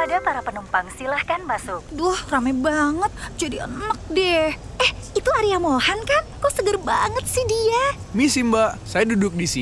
kepada para penumpang, silahkan masuk. Duh, rame banget. Jadi enak deh. Itu Arya Mohan kan? Kok seger banget sih dia? Misi Mbak, saya duduk di sini.